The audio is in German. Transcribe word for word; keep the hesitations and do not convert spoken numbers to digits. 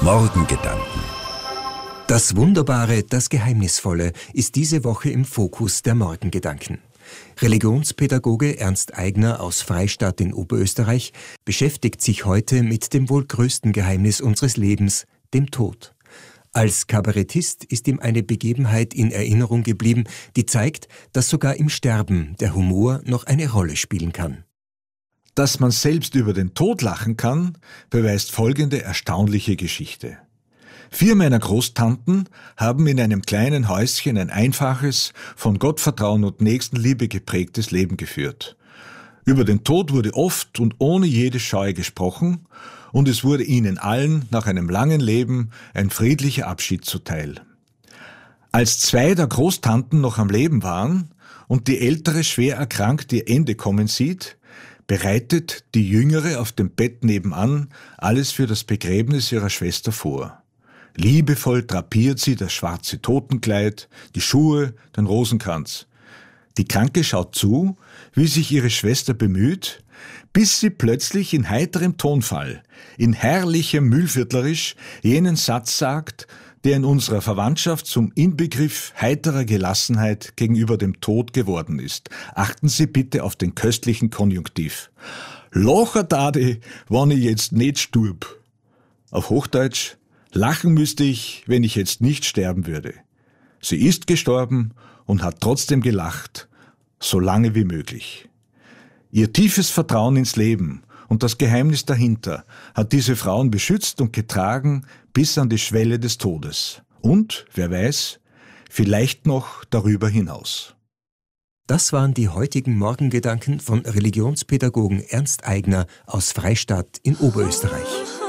Morgengedanken. Das Wunderbare, das Geheimnisvolle ist diese Woche im Fokus der Morgengedanken. Religionspädagoge Ernst Aigner aus Freistadt in Oberösterreich beschäftigt sich heute mit dem wohl größten Geheimnis unseres Lebens, dem Tod. Als Kabarettist ist ihm eine Begebenheit in Erinnerung geblieben, die zeigt, dass sogar im Sterben der Humor noch eine Rolle spielen kann. Dass man selbst über den Tod lachen kann, beweist folgende erstaunliche Geschichte. Vier meiner Großtanten haben in einem kleinen Häuschen ein einfaches, von Gottvertrauen und Nächstenliebe geprägtes Leben geführt. Über den Tod wurde oft und ohne jede Scheu gesprochen, und es wurde ihnen allen nach einem langen Leben ein friedlicher Abschied zuteil. Als zwei der Großtanten noch am Leben waren und die ältere schwer erkrankt ihr Ende kommen sieht, bereitet die Jüngere auf dem Bett nebenan alles für das Begräbnis ihrer Schwester vor. Liebevoll drapiert sie das schwarze Totenkleid, die Schuhe, den Rosenkranz. Die Kranke schaut zu, wie sich ihre Schwester bemüht, bis sie plötzlich in heiterem Tonfall, in herrlichem Mühlviertlerisch jenen Satz sagt, der in unserer Verwandtschaft zum Inbegriff heiterer Gelassenheit gegenüber dem Tod geworden ist. Achten Sie bitte auf den köstlichen Konjunktiv. Lacher dade, wann ich jetzt nicht sturb. Auf Hochdeutsch, lachen müsste ich, wenn ich jetzt nicht sterben würde. Sie ist gestorben und hat trotzdem gelacht, so lange wie möglich. Ihr tiefes Vertrauen ins Leben und das Geheimnis dahinter hat diese Frauen beschützt und getragen bis an die Schwelle des Todes. Und, wer weiß, vielleicht noch darüber hinaus. Das waren die heutigen Morgengedanken von Religionspädagogen Ernst Aigner aus Freistadt in Oberösterreich.